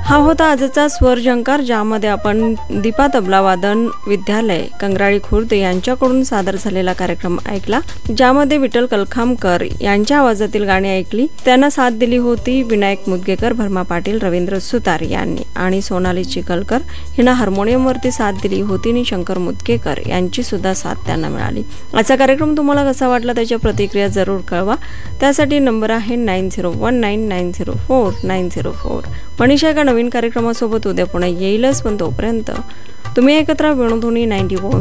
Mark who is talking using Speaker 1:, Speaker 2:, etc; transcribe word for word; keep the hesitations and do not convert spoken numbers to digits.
Speaker 1: हा होता आजचा स्वर झंकार, ज्यामध्ये आपण दीपा तबला वादन विद्यालय कंगराळी खुर्द यांच्याकडून सादर झालेला कार्यक्रम ऐकला, ज्यामध्ये विठ्ठल कलखामकर यांच्या आवाजातील गाणी ऐकली. त्यांना साथ दिली होती विनायक मुदगेकर, भरमा पाटील, रवींद्र सुतार यांनी, आणि सोनाली चिखलकर हिनं हार्मोनियमवरती साथ दिली होती आणि शंकर मुदगेकर यांची सुद्धा साथ त्यांना मिळाली. आजचा कार्यक्रम तुम्हाला कसा वाटला त्याच्या प्रतिक्रिया जरूर कळवा. त्यासाठी नंबर आहे nine zero one nine nine zero four nine zero four. Manisha एका नवीन कार्यक्रमासोबत उद्या पुन्हा येईलच, पण तोपर्यंत तुम्ही एकत्र विणोधोनी नाईन्टी